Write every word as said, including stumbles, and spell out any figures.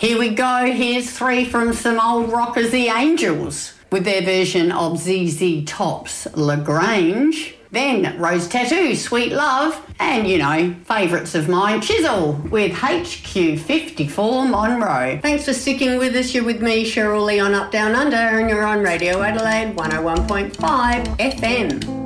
Here we go. Here's three from some old rockers, the Angels, with their version of Z Z Top's Lagrange. Then Rose Tattoo, Sweet Love, and, you know, favourites of mine, Chisel with H Q fifty-four Monroe. Thanks for sticking with us. You're with me, Cheryl Lee, on Up Down Under, and you're on Radio Adelaide one oh one point five F M.